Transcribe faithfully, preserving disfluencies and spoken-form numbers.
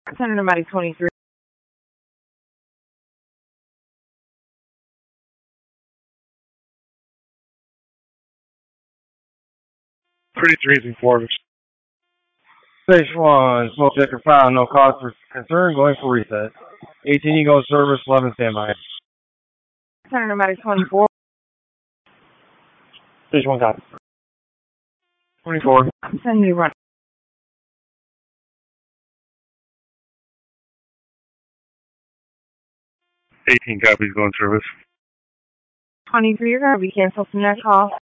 Center Pneumatic twenty-three. thirty-three three quarters. Station one, smoke checker found, no cause for concern, going for reset. eighteen Eagle service, eleven standby. Center Pneumatic twenty-four. Station one, copy. twenty-four. Send you run. eighteen copies going service. twenty-three, you're going to be canceled from that call.